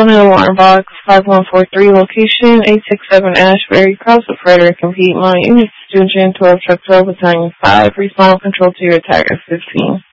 Stolen in a Warren Box, 5143, location 867 Ashbury, Cross of Frederick and Piedmont, Unit Sturgeon, 12 Truck 12, Battalion 5, respond control to your attack at 15.